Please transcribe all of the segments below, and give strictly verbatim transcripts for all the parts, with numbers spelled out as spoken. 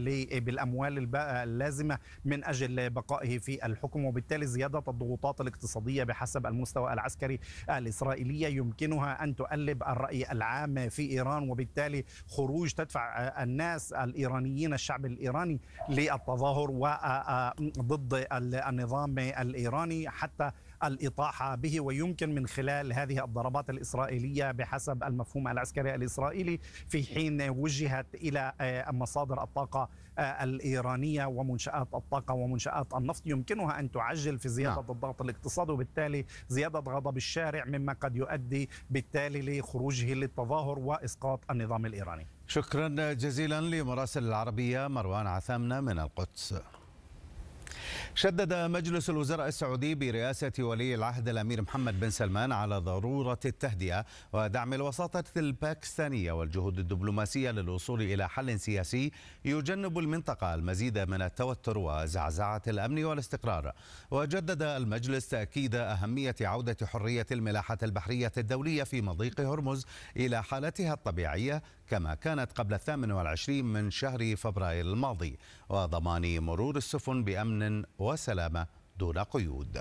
بالأموال اللازمة من أجل بقائه في الحكم، وبالتالي زيادة الضغوطات الاقتصادية بحسب المستوى العسكري الإسرائيلية يمكنها أن تؤلب الرأي العام في إيران، وبالتالي خروج تدفع الناس الإيرانيين الشعب الإيراني للتظاهر وضد النظام الإيراني حتى الإطاحة به. ويمكن من خلال هذه الضربات الإسرائيلية بحسب المفهوم العسكري الإسرائيلي في حين وجهت إلى مصادر الطاقة الإيرانية ومنشآت الطاقة ومنشآت النفط، يمكنها أن تعجل في زيادة نعم. الضغط الاقتصادي، وبالتالي زيادة غضب الشارع مما قد يؤدي بالتالي لخروجه للتظاهر وإسقاط النظام الإيراني. شكرا جزيلا لمراسل العربية مروان عثامنة من القدس. شدد مجلس الوزراء السعودي برئاسة ولي العهد الأمير محمد بن سلمان على ضرورة التهدئة ودعم الوساطة الباكستانية والجهود الدبلوماسية للوصول إلى حل سياسي يجنب المنطقة المزيد من التوتر وزعزعة الأمن والاستقرار. وجدد المجلس تأكيد أهمية عودة حرية الملاحة البحرية الدولية في مضيق هرمز إلى حالتها الطبيعية كما كانت قبل الثامن والعشرين من شهر فبراير الماضي، وضمان مرور السفن بأمن وسلامة دون قيود.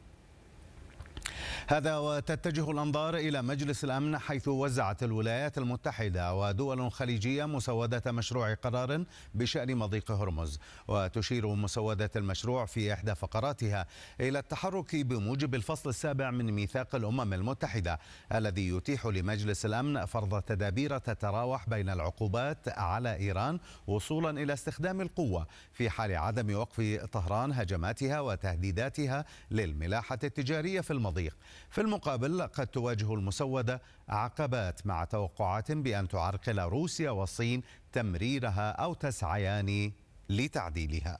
هذا وتتجه الأنظار إلى مجلس الأمن، حيث وزعت الولايات المتحدة ودول خليجية مسودة مشروع قرار بشأن مضيق هرمز. وتشير مسودة المشروع في إحدى فقراتها إلى التحرك بموجب الفصل السابع من ميثاق الأمم المتحدة الذي يتيح لمجلس الأمن فرض تدابير تتراوح بين العقوبات على إيران وصولا إلى استخدام القوة في حال عدم وقف طهران هجماتها وتهديداتها للملاحة التجارية في المضيق. في المقابل قد تواجه المسودة عقبات مع توقعات بأن تعرقل روسيا والصين تمريرها أو تسعيان لتعديلها.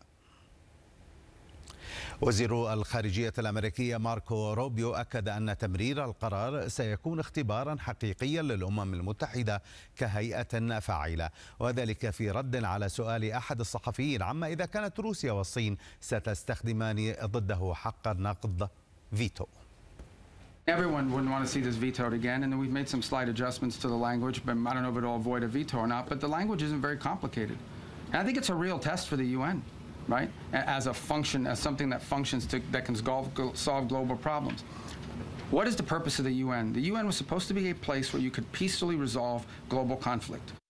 وزير الخارجية الأمريكية ماركو روبيو أكد أن تمرير القرار سيكون اختبارا حقيقيا للأمم المتحدة كهيئة فاعلة، وذلك في رد على سؤال أحد الصحفيين عما إذا كانت روسيا والصين ستستخدمان ضده حق النقد فيتو. Everyone wouldn't want to see this vetoed again, and we've made some slight adjustments to the language, but I don't know if it'll avoid a veto or not, but the language isn't very complicated. And I think it's a real test for the U N, right, as a function, as something that functions to, that can solve global problems. What is the purpose of the U N? The U N was supposed to be a place where you could peacefully resolve global conflict.